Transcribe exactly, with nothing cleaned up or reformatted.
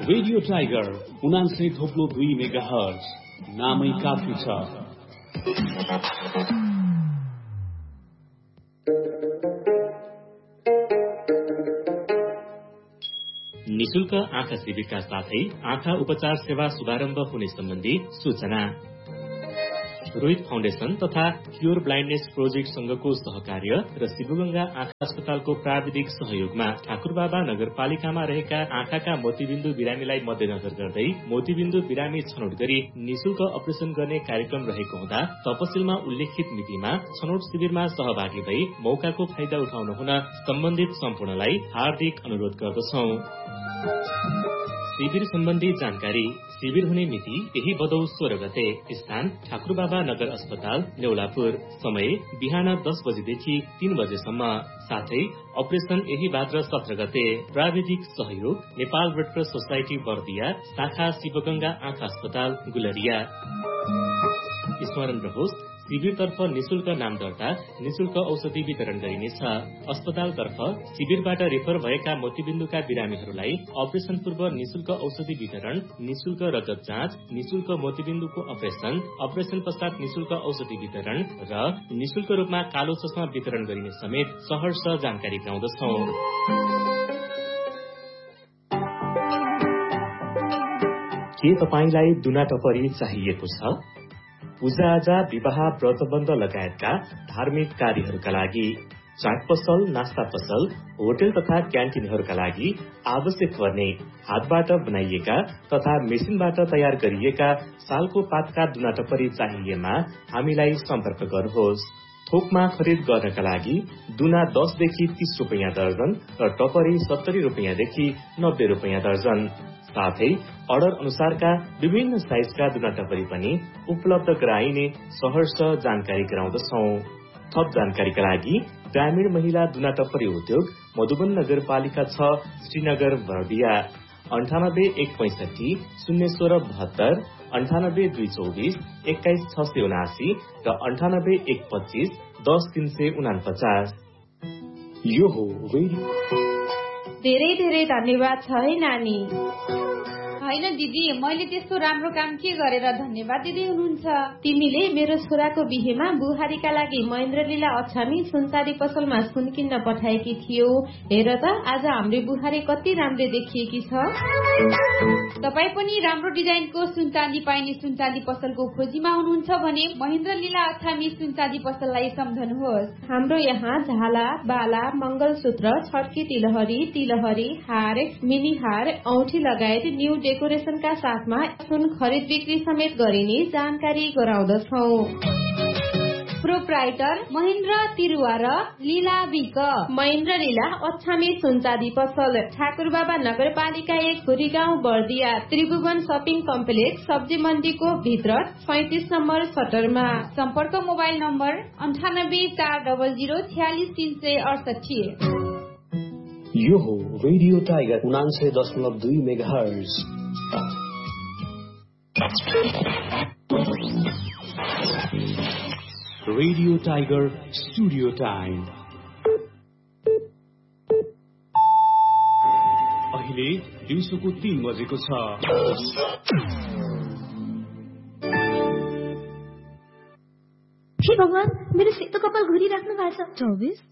Radio tiger उनान्सय थोप्लो दुई mega hertz नामै काफी छ। निशुल्क आँखा शिविरका साथै आँखा उपचार सेवा शुभारम्भ हुने सम्बन्धी सूचना। रोहित फाउन्डेशन तथा क्योर ब्लाइन्डनेस प्रोजेक्ट संघको सहकार्य र शिवगंगा आँखा अस्पतालको प्राविधिक सहयोगमा ठाकुरबाबा नगरपालिकामा रहेका आँखाका मोतीबिन्दु बिरामीलाई मध्यनजर गर्दै मोतीबिन्दु बिरामी छनौट गरी निशुल्क अपरेशन गर्ने कार्यक्रम रहेको हुँदा तपसिलमा उल्लेखित मितिमा छनौट शिविरमा सहभागी भई मौकाको फाइदा उठाउन हुन सम्बन्धित सम्पूर्णलाई हार्दिक अनुरोध गर्दछौं। शिविर सम्बन्धी जानकारी। शिविर हुने मिति यही भदौ सोह्र गते। स्थान ठाकुरबाबा नगर अस्पताल नेउलापुर। समय बिहान दस बजेदेखि तीन बजेसम्म। साथै अपरेशन यही भाद्र सत्र गते। प्राविधिक सहयोग Nepal red cross society Bardiya शाखा शिवगंगा आँखा अस्पताल गुलरिया। स्मरण रहोस्, शिविरतर्फ निशुल्क नाम दर्ता, निशुल्क औषधि वितरण गरिनेछ। अस्पतालतर्फ शिविरबाट रेफर भएका मोतीबिन्दुका बिरामीहरूलाई अपरेशन पूर्व निशुल्क औषधि वितरण, निशुल्क रगत जाँच, निशुल्क मोतीबिन्दुको अपरेशन, अपरेशन पश्चात निशुल्क औषधि वितरण र निशुल्क रूपमा कालो चस्मा वितरण गरिने समेत सहर्ष जानकारी गराउँदछौ। के तपाईलाई दुना टपरी चाहिएको छ? पूजाआजा, विवाह, व्रतबन्ध लगायतका धार्मिक कार्यहरूका लागि, चाट पसल, नास्ता पसल, होटल तथा क्यान्टिनहरूका लागि आवश्यक पर्ने हातबाट बनाइएका तथा मेसिनबाट तयार गरिएका सालको पातका दुना टपरी चाहिएमा हामीलाई सम्पर्क गर्नुहोस्। थोकमा खरिद गर्नका लागि दुना दसदेखि तीस रुपियाँ दर्जन र टपरी सत्तरी रुपियाँदेखि नब्बे रुपियाँ दर्जन। साथै अर्डर अनुसारका विभिन्न साइजका दुना टपरी पनि उपलब्ध गराइने सहर्ष जानकारी गराउँदछौ। थप जानकारीका लागि ग्रामीण महिला दुना टपरी उद्योग मधुबन नगरपालिका छ श्रीनगर बर्दिया अन्ठानब्बे एक पैंसठी शून्य सोह्र बहत्तर अन्ठानब्बे दुई चौबिस एक्काइस छ सय उनासी र अन्ठानब्बे एक पच्चीस दस तीन सय उनापचास। यो हो रेडियो। धेरै धेरै धन्यवाद छ है नानी। होइन दिदी, मैले त्यस्तो राम्रो काम के गरेर धन्यवाद दिँदै हुनुहुन्छ? तिमीले मेरो छोराको बिहेमा बुहारीका लागि महेन्द्र लीला अछामी सुनचाँदी पसलमा सुन किन्न पठाएकी थियौ। हेर त आज हाम्रो बुहारी कति राम्रो देखिएकी छ। तपाईँ पनि राम्रो डिजाइनको सुनचाँदी पाइने सुनचाँदी पसलको खोजीमा हुनुहुन्छ भने महेन्द्र लीला अछामी सुनचाँदी पसललाई सम्झनुहोस्। हाम्रो यहाँ झाला, बाला, मंगलसूत्र, छड्की तिलहरी, तिलहरी, हार, मिनी हार, औठी लगायत न्यू डेकोरेशनका साथमा सुन खरिद बिक्री समेत गरिने जानकारी गराउँदछौ। प्रोप्राइटर महेन्द्र तिरुवा र लीला विक। महेन्द्र लीला अछामी सुनचाँदी पसल, ठाकुरबाबा नगरपालिका एक खुरी गाउँ बर्दिया, त्रिभुवन शपिङ कम्प्लेक्स, सब्जी मण्डीको भित्र सैतिस नम्बर सटरमा। सम्पर्क मोबाइल नम्बर अन्ठानब्बे चार डबल जिरो छ्यालिस तीन सय अडसठी। यो हो रेडियो टाइगर उनान्सय दशमलव दुई mega hertz. Radio tiger studio time अहिले दिउँसोको तीन बजेको छ। हे भगवान, मेरो सेतो कपाल घुरिराख्नु भएको छ। चौबिस